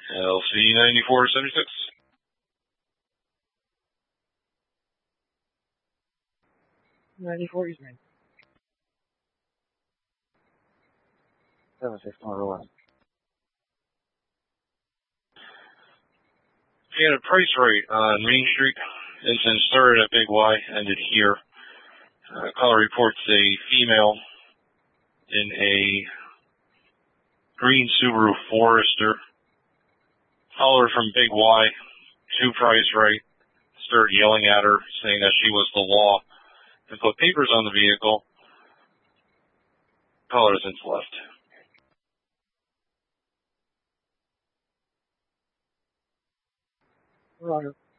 LC 9476. East Main. 76 West. We had a price rate on Main Street. Incident started at Big Y, ended here. Caller reports a female in a green Subaru Forester. Caller from Big Y, to price right, started yelling at her, saying that she was the law, and put papers on the vehicle. Caller has since left. Roger.